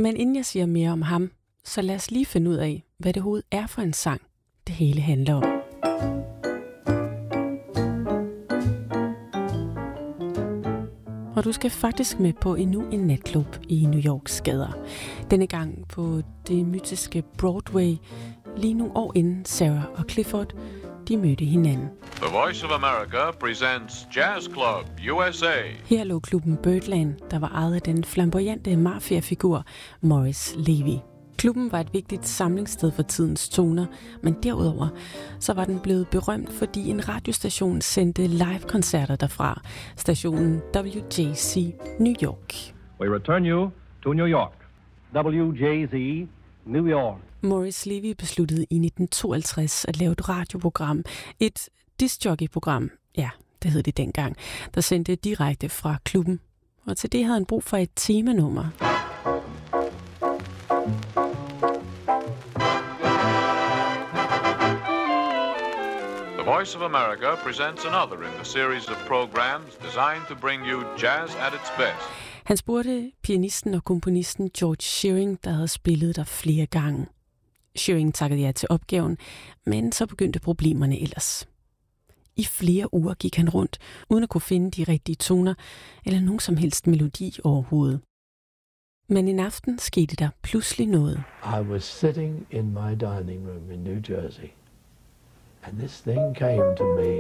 Men inden jeg siger mere om ham, så lad os lige finde ud af, hvad det overhovedet er for en sang, det hele handler om. Og du skal faktisk med på endnu en natklub i New Yorks gader. Denne gang på det mytiske Broadway, lige nogle år inden Sarah og Clifford, de mødte hinanden. The Voice of America presents Jazz Club USA. Her lå klubben Birdland, der var ejet af den flamboyante mafiafigur Morris Levy. Klubben var et vigtigt samlingssted for tidens toner, men derudover så var den blevet berømt, fordi en radiostation sendte live-koncerter derfra. Stationen WJZ New York. We return you to New York. WJZ New York. Morris Levy besluttede i 1952 at lave et radioprogram, et discjockey-program, ja, det hed det dengang, der sendte direkte fra klubben. Og til det havde han brug for et temanummer. The Voice of America presents another in the series of programs designed to bring you jazz at its best. Han spurgte pianisten og komponisten George Shearing, der havde spillet der flere gange. Shearing takkede ja til opgaven, men så begyndte problemerne ellers. I flere uger gik han rundt, uden at kunne finde de rigtige toner eller nogen som helst melodi overhovedet. Men en aften skete der pludselig noget. I was sitting in my dining room in New Jersey, and this thing came to me.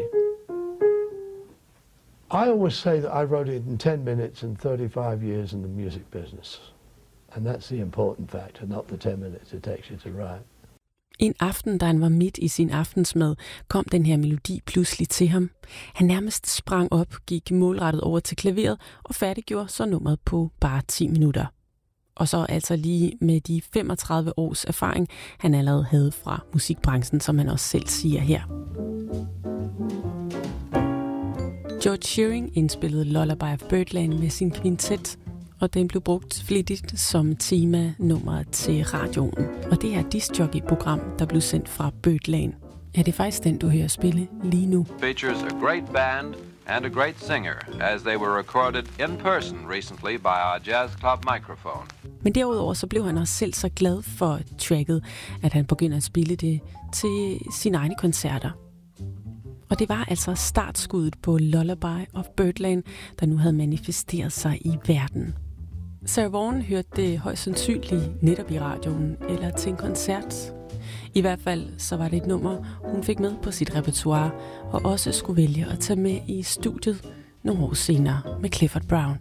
I always say that I wrote it in 10 minutes and 35 years in the music business. And that's the important factor, not the 10 minutes it takes you to write. En aften, da han var midt i sin aftensmad, kom den her melodi pludselig til ham. Han nærmest sprang op, gik målrettet over til klaveret og færdiggjorde så nummeret på bare 10 minutter. Og så altså lige med de 35 års erfaring, han allerede havde fra musikbranchen, som han også selv siger her. George Shearing indspillede Lullaby of Birdland med sin kvintet, og den blev brugt flittigt som tema-nummer til radioen. Og det her discjockey-program, der blev sendt fra Birdland. Ja, det er faktisk den, du hører spille lige nu. Features a great band and a great singer, as they were recorded in person recently by our Jazz Club microphone. Men derudover så blev han også selv så glad for tracket, at han begyndte at spille det til sine egne koncerter. Og det var altså startskuddet på Lullaby of Birdland, der nu havde manifesteret sig i verden. Sarah Vaughan hørte det højst sandsynligt netop i radioen eller til en koncert. I hvert fald så var det et nummer, hun fik med på sit repertoire og også skulle vælge at tage med i studiet nogle år senere med Clifford Brown.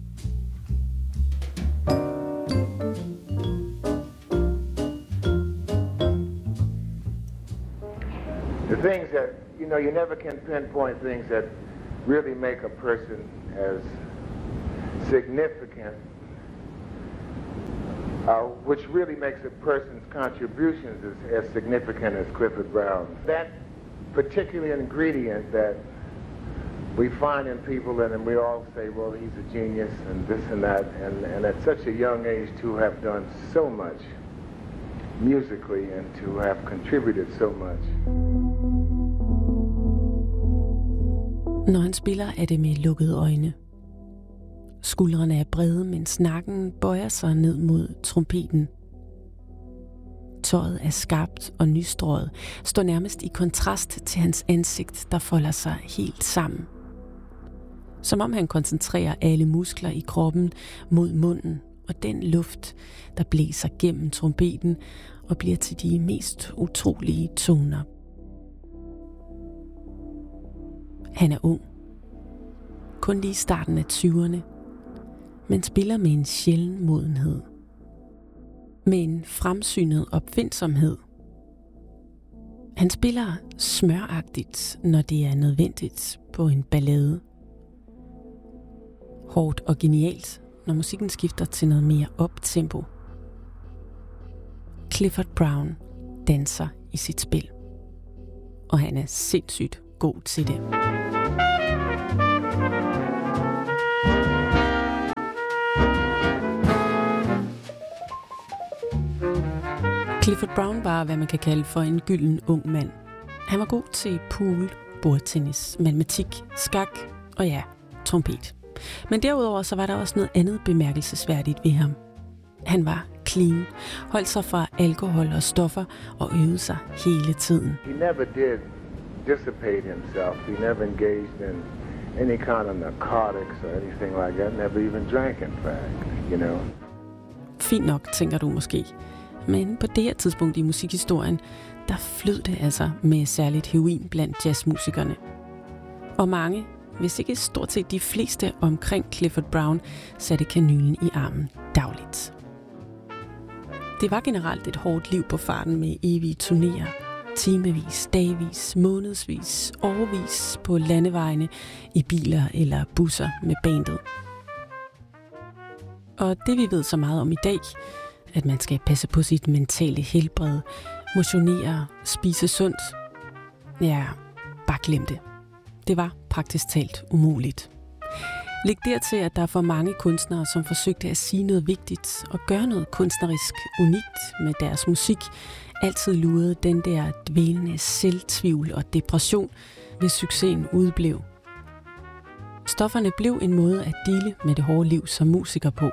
The things that, you never can pinpoint things that really make a person as significant, which really makes a person's contributions as significant as Clifford Brown. That particular ingredient that we find in people, and we all say, well, he's a genius and this and that, and at such a young age to have done so much musically and to have contributed so much. Når han spiller, er det med lukkede øjne. Skuldrene er brede, mens nakken bøjer sig ned mod trompeten. Tøjet er skarpt og nystrøget, står nærmest i kontrast til hans ansigt, der folder sig helt sammen. Som om han koncentrerer alle muskler i kroppen mod munden og den luft, der blæser gennem trompeten og bliver til de mest utrolige toner. Han er ung, kun lige i starten af 20'erne, men spiller med en sjælden modenhed. Med en fremsynet opfindsomhed. Han spiller smøragtigt, når det er nødvendigt på en ballade. Hårdt og genialt, når musikken skifter til noget mere optempo. Clifford Brown danser i sit spil. Og han er sindssygt god til det. Clifford Brown var, hvad man kan kalde for en gylden ung mand. Han var god til pool, bordtennis, matematik, skak og ja, trompet. Men derudover så var der også noget andet bemærkelsesværdigt ved ham. Han var clean, holdt sig fra alkohol og stoffer og øvede sig hele tiden. He never did dissipate himself. He never engaged in any kind of narcotics or anything like that. Never even drank, in fact, you know. Fint nok, tænker du måske. Men på det her tidspunkt i musikhistorien, der flød det altså med særligt heroin blandt jazzmusikerne. Og mange, hvis ikke stort set de fleste omkring Clifford Brown, satte kanylen i armen dagligt. Det var generelt et hårdt liv på farten med evige turnéer, timevis, dagvis, månedsvis, årevis på landevejene, i biler eller busser med bandet. Og det vi ved så meget om i dag, at man skal passe på sit mentale helbred, motionere, spise sundt, ja, bare glem det. Det var praktisk talt umuligt. Læg dertil, at der er for mange kunstnere, som forsøgte at sige noget vigtigt og gøre noget kunstnerisk unikt med deres musik, altid lurede den der dvælende selvtvivl og depression, hvis succesen udeblev. Stofferne blev en måde at deale med det hårde liv som musiker på.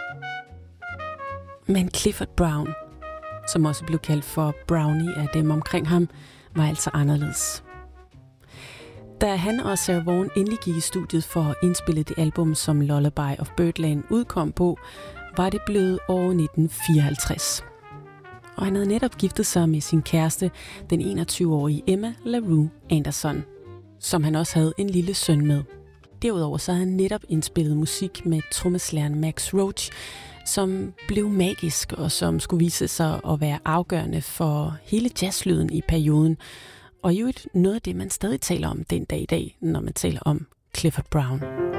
Men Clifford Brown, som også blev kaldt for Brownie af dem omkring ham, var altså anderledes. Da han og Sarah Vaughan endelig gik i studiet for at indspille det album, som Lullaby of Birdland udkom på, var det blevet år 1954. Og han havde netop giftet sig med sin kæreste, den 21-årige Emma LaRue Anderson, som han også havde en lille søn med. Derudover så havde han netop indspillet musik med trommeslageren Max Roach, som blev magisk og som skulle vise sig at være afgørende for hele jazzlyden i perioden. Og jo noget af det, man stadig taler om den dag i dag, når man taler om Clifford Brown.